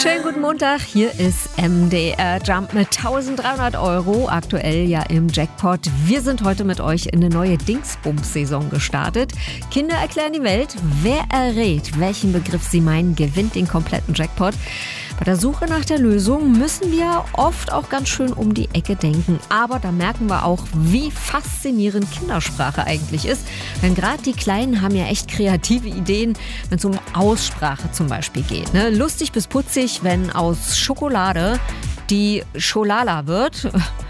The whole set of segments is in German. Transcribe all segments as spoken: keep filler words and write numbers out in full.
Schönen guten Montag, hier ist M D R Jump mit tausenddreihundert Euro, aktuell ja im Jackpot. Wir sind heute mit euch in eine neue Dingsbums-Saison gestartet. Kinder erklären die Welt. Wer errät, welchen Begriff sie meinen, gewinnt den kompletten Jackpot. Bei der Suche nach der Lösung müssen wir oft auch ganz schön um die Ecke denken. Aber da merken wir auch, wie faszinierend Kindersprache eigentlich ist. Denn gerade die Kleinen haben ja echt kreative Ideen, wenn es um Aussprache zum Beispiel geht. Ne? Lustig bis putzig, wenn aus Schokolade die Scholala wird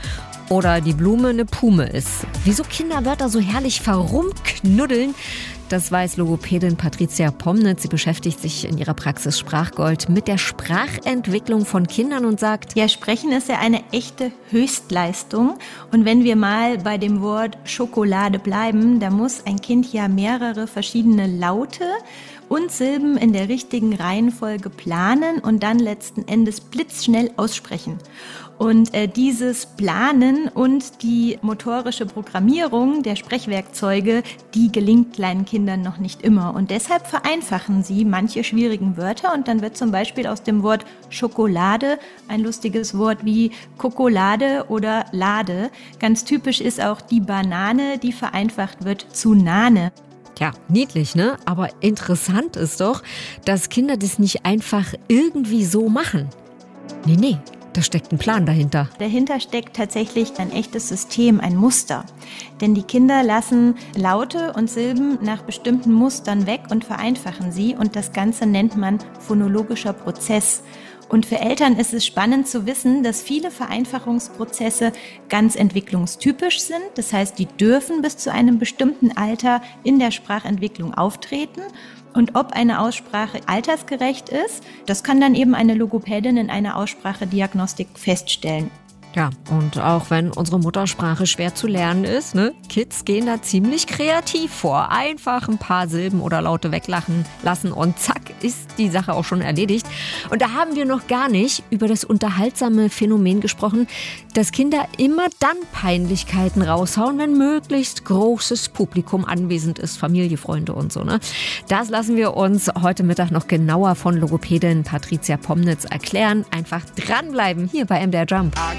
oder die Blume eine Pume ist. Wieso Kinderwörter so herrlich verrumknuddeln, das weiß Logopädin Patricia Pomnitz. Sie beschäftigt sich in ihrer Praxis Sprachgold mit der Sprachentwicklung von Kindern und sagt: Ja, Sprechen ist ja eine echte Höchstleistung. Und wenn wir mal bei dem Wort Schokolade bleiben, da muss ein Kind ja mehrere verschiedene Laute und Silben in der richtigen Reihenfolge planen und dann letzten Endes blitzschnell aussprechen. Und äh, dieses Planen und die motorische Programmierung der Sprechwerkzeuge, die gelingt kleinen Kindern noch nicht immer. Und deshalb vereinfachen sie manche schwierigen Wörter und dann wird zum Beispiel aus dem Wort Schokolade ein lustiges Wort wie Kokolade oder Lade. Ganz typisch ist auch die Banane, die vereinfacht wird zu Nane. Ja, niedlich, ne? Aber interessant ist doch, dass Kinder das nicht einfach irgendwie so machen. Nee, nee. Da steckt ein Plan dahinter. Dahinter steckt tatsächlich ein echtes System, ein Muster. Denn die Kinder lassen Laute und Silben nach bestimmten Mustern weg und vereinfachen sie. Und das Ganze nennt man phonologischer Prozess. Und für Eltern ist es spannend zu wissen, dass viele Vereinfachungsprozesse ganz entwicklungstypisch sind. Das heißt, die dürfen bis zu einem bestimmten Alter in der Sprachentwicklung auftreten. Und ob eine Aussprache altersgerecht ist, das kann dann eben eine Logopädin in einer Aussprachediagnostik feststellen. Ja, und auch wenn unsere Muttersprache schwer zu lernen ist, ne, Kids gehen da ziemlich kreativ vor. Einfach ein paar Silben oder Laute weglachen lassen und zack, ist die Sache auch schon erledigt. Und da haben wir noch gar nicht über das unterhaltsame Phänomen gesprochen, dass Kinder immer dann Peinlichkeiten raushauen, wenn möglichst großes Publikum anwesend ist, Familie, Freunde und so. Ne? Das lassen wir uns heute Mittag noch genauer von Logopädin Patricia Pomnitz erklären. Einfach dranbleiben hier bei M D R Jump.